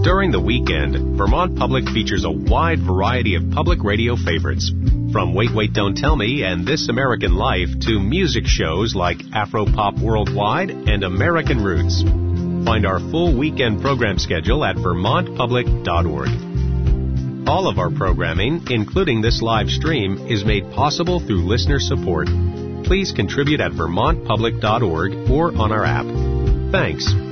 During the weekend, Vermont Public features a wide variety of public radio favorites, from Wait, Wait, Don't Tell Me and This American Life to music shows like Afropop Worldwide and American Roots. Find our full weekend program schedule at vermontpublic.org. All of our programming, including this live stream, is made possible through listener support. Please contribute at vermontpublic.org or on our app. Thanks.